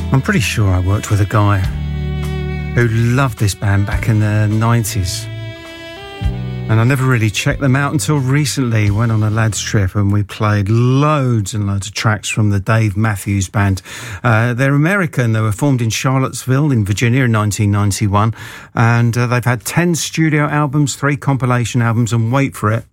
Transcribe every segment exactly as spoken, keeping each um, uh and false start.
I'm pretty sure I worked with a guy who loved this band back in the nineties. And I never really checked them out until recently. Went on a lads trip and we played loads and loads of tracks from the Dave Matthews Band. Uh, they're American. They were formed in Charlottesville in Virginia in nineteen ninety-one. And uh, they've had ten studio albums, three compilation albums, and wait for it,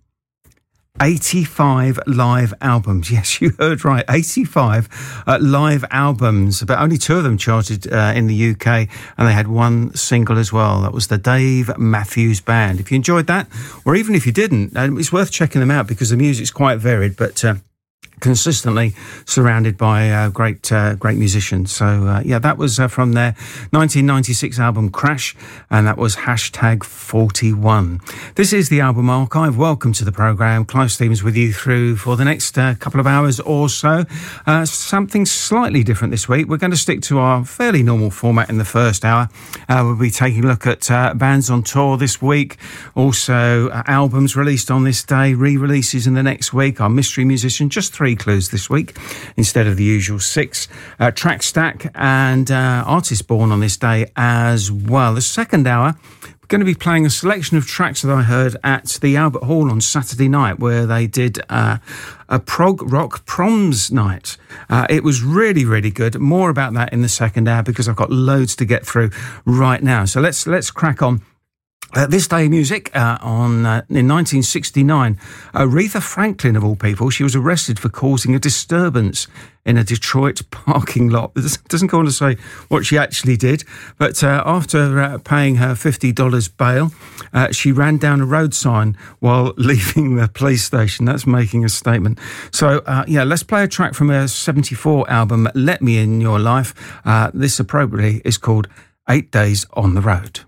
eighty-five live albums. Yes, you heard right. eighty-five uh, live albums, but only two of them charted uh, in the U K, and they had one single as well. That was the Dave Matthews Band. If you enjoyed that, or even if you didn't, um, it's worth checking them out because the music's quite varied, but uh, consistently surrounded by uh, great uh, great musicians. So uh, yeah, that was uh, from their nineteen ninety-six album Crash, and that was hashtag forty-one. This is the Album Archive. Welcome to the programme. Clive Stevens with you through for the next uh, couple of hours or so. Uh, something slightly different this week. We're going to stick to our fairly normal format in the first hour. Uh, we'll be taking a look at uh, bands on tour this week, also uh, albums released on this day, re-releases in the next week, our mystery musician, just three clues this week instead of the usual six, uh, track stack, and uh, artists born on this day as well. The second hour, we're going to be playing a selection of tracks that I heard at the Albert Hall on Saturday night, where they did uh, a prog rock proms night. Uh, it was really, really good. More about that in the second hour because I've got loads to get through right now. So let's let's crack on. Uh, this day in music, uh, on uh, in nineteen sixty-nine, Aretha Franklin, of all people, she was arrested for causing a disturbance in a Detroit parking lot. It doesn't go on to say what she actually did, but uh, after uh, paying her fifty dollars bail, uh, she ran down a road sign while leaving the police station. That's making a statement. So, uh, yeah, let's play a track from her seventy-four album, Let Me In Your Life. Uh, this appropriately is called Eight Days on the Road.